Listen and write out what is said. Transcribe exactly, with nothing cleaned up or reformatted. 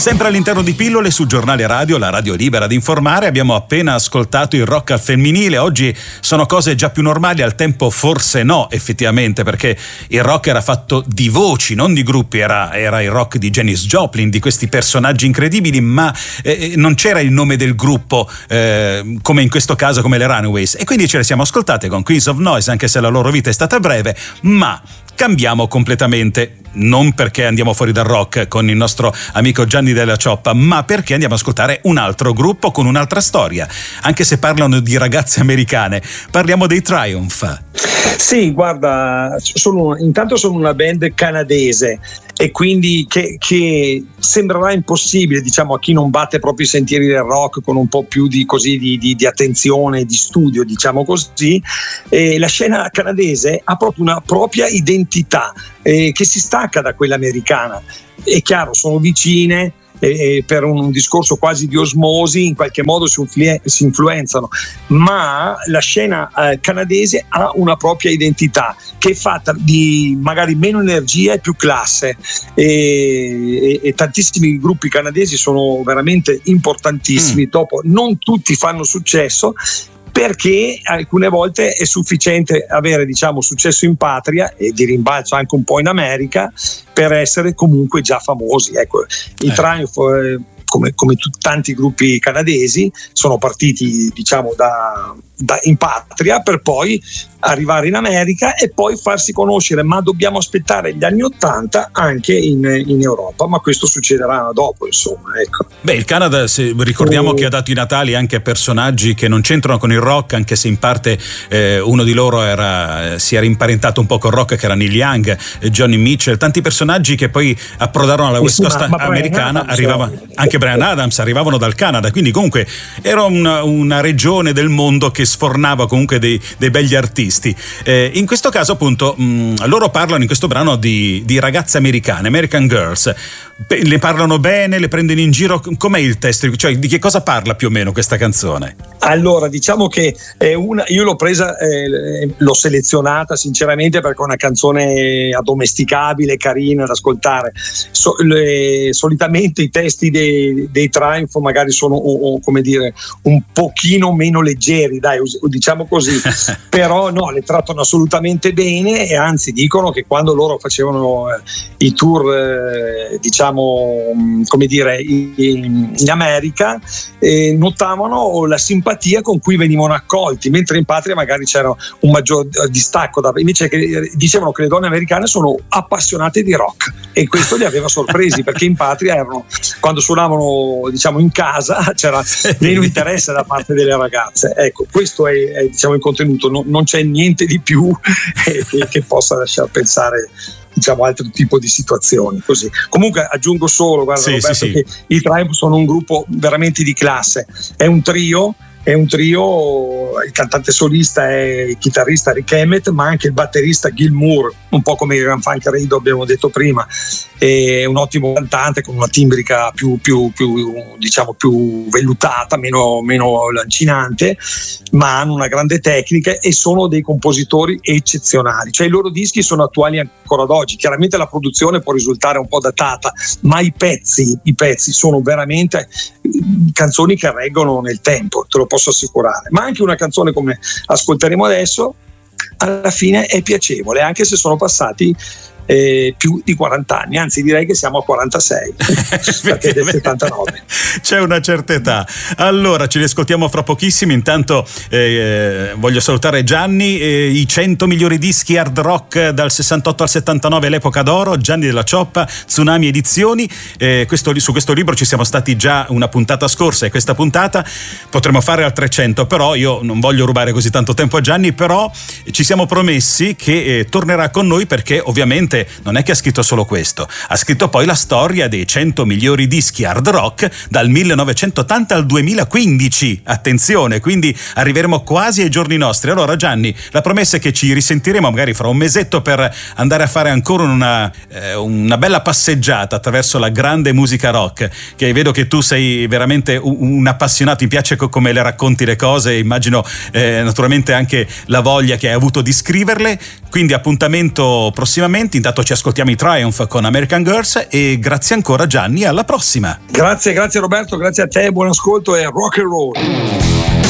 Sempre all'interno di Pillole su Giornale Radio, la radio libera di informare, abbiamo appena ascoltato il rock al femminile. Oggi sono cose già più normali, al tempo forse no, effettivamente, perché il rock era fatto di voci, non di gruppi, era, era il rock di Janis Joplin, di questi personaggi incredibili, ma eh, non c'era il nome del gruppo, eh, come in questo caso, come le Runaways, e quindi ce le siamo ascoltate con Queens of Noise, anche se la loro vita è stata breve, ma cambiamo completamente, non perché andiamo fuori dal rock con il nostro amico Gianni Della Cioppa, ma perché andiamo ad ascoltare un altro gruppo con un'altra storia. Anche se parlano di ragazze americane, parliamo dei Triumph. Sì, guarda, sono, intanto sono una band canadese e quindi che, che sembrerà impossibile, diciamo, a chi non batte proprio i sentieri del rock con un po' più di, così, di, di, di attenzione, di studio, diciamo così. E la scena canadese ha proprio una propria identità eh, che si stacca da quella americana. È chiaro, sono vicine, e per un discorso quasi di osmosi in qualche modo si, influ- si influenzano, ma la scena eh, canadese ha una propria identità che è fatta di magari meno energia e più classe, e, e, e tantissimi gruppi canadesi sono veramente importantissimi. Mm. Dopo non tutti fanno successo, perché alcune volte è sufficiente avere, diciamo, successo in patria e di rimbalzo anche un po' in America per essere comunque già famosi. Ecco, i eh. Triumph, eh, come, come tu, tanti gruppi canadesi, sono partiti, diciamo, da, da in patria per poi arrivare in America e poi farsi conoscere, ma dobbiamo aspettare gli anni Ottanta anche in, in Europa, ma questo succederà dopo, insomma, ecco. Beh, il Canada, se ricordiamo, oh. che ha dato i natali anche a personaggi che non c'entrano con il rock, anche se in parte eh, uno di loro era, si era imparentato un po' col rock, che era Neil Young, eh, Johnny Mitchell, tanti personaggi che poi approdarono alla West Coast americana, arrivava, anche Bryan Adams, arrivavano dal Canada, quindi comunque era una, una regione del mondo che sfornava comunque dei, dei begli artisti. Eh, in questo caso appunto mh, loro parlano in questo brano di, di ragazze americane, American Girls. Beh, le parlano bene, le prendono in giro, com'è il testo? Cioè, di che cosa parla più o meno questa canzone? Allora, diciamo che è una, io l'ho presa, eh, l'ho selezionata sinceramente perché è una canzone addomesticabile, carina da ascoltare. So, le, solitamente i testi dei, dei Triumph magari sono o, o, come dire, un pochino meno leggeri, dai, diciamo così, però no, le trattano assolutamente bene, e anzi dicono che quando loro facevano eh, i tour, eh, diciamo, come dire, in, in America, eh, notavano la simpatia con cui venivano accolti, mentre in patria magari c'era un maggior distacco da, invece che dicevano che le donne americane sono appassionate di rock, e questo li aveva sorpresi perché in patria erano, quando suonavano, diciamo, in casa c'era meno interesse da parte delle ragazze. Ecco, questo è, è diciamo il contenuto, no, non c'è niente di più eh, che, che possa lasciar pensare, diciamo, altro tipo di situazioni così. Comunque aggiungo solo, guarda, sì, Roberto, sì, sì. che i Triumph sono un gruppo veramente di classe, è un trio È un trio, il cantante solista è il chitarrista Rick Emmett, ma anche il batterista Gil Moore, un po' come il Grand Funk Rido abbiamo detto prima. È un ottimo cantante con una timbrica più, più, più diciamo più vellutata, meno, meno lancinante, ma hanno una grande tecnica e sono dei compositori eccezionali. Cioè i loro dischi sono attuali ancora ad oggi. Chiaramente la produzione può risultare un po' datata, ma i pezzi, i pezzi sono veramente canzoni che reggono nel tempo, te lo posso assicurare. Ma anche una canzone come ascolteremo adesso alla fine è piacevole, anche se sono passati Eh, più di quaranta anni, anzi direi che siamo a quarantasei perché è del settantanove. C'è una certa età. Allora ce li ascoltiamo fra pochissimi. Intanto eh, voglio salutare Gianni, eh, i cento migliori dischi hard rock dal sessantotto al settantanove, l'epoca d'oro, Gianni Della Cioppa, Tsunami Edizioni. Eh, questo, su questo libro ci siamo stati già una puntata scorsa, e questa puntata potremo fare al trecento, però io non voglio rubare così tanto tempo a Gianni, però ci siamo promessi che eh, tornerà con noi, perché ovviamente non è che ha scritto solo questo, ha scritto poi la storia dei cento migliori dischi hard rock dal millenovecentottanta al duemilaquindici. Attenzione, quindi arriveremo quasi ai giorni nostri. Allora Gianni, la promessa è che ci risentiremo magari fra un mesetto per andare a fare ancora una, eh, una bella passeggiata attraverso la grande musica rock, che vedo che tu sei veramente un, un appassionato, mi piace come le racconti le cose, immagino eh, naturalmente anche la voglia che hai avuto di scriverle, quindi appuntamento prossimamente. intanto ci ascoltiamo i Triumph con American Girls e grazie ancora Gianni, alla prossima. Grazie, grazie Roberto, grazie a te, buon ascolto e rock and roll.